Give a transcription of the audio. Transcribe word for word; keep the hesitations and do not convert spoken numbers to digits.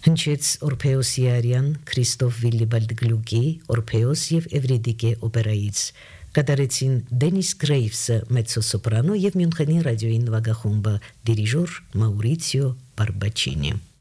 Հնչեց Օրփեոս Յարյան, Քրիստոֆ Վիլիբալդ Գլուկի, Օրփեոս եւ Էվրիդիկե օպերայից։ Կատարեցին Դենիս Գրեյվսը մեծոսոպրանո եւ Մյունխենի ռադիոյի նվագախումբը, դիրիժոր Մաուրիցիո Բարբաչինի։